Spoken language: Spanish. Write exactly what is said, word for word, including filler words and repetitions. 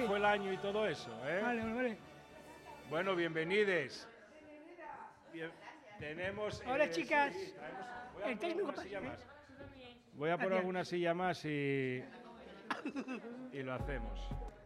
fue el año y todo eso, ¿eh? Vale, vale, vale. Bueno, bienvenides. Bien, tenemos... Hola, eh, chicas. sí, traemos- voy a El poner técnico alguna silla pasa, más. Voy a poner Gracias. alguna silla más y, y lo hacemos.